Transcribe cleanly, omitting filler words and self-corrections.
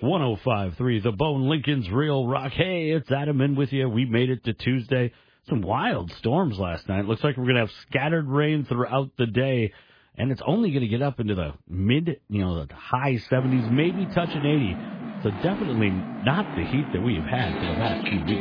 105.3 The Bone, Lincoln's Real Rock. Hey, it's Adam in with you. We made it to Tuesday. Some wild storms last night. Looks like we're going to have scattered rain throughout the day, and it's only going to get up into the the high 70s, maybe touching 80. So definitely not the heat that we have had for the last few weeks.